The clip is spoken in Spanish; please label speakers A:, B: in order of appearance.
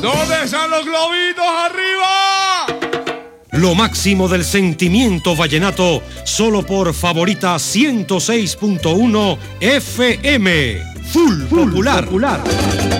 A: ¿Dónde están los globitos arriba?
B: Lo máximo del sentimiento vallenato, solo por Favorita 106.1 FM. Full Popular.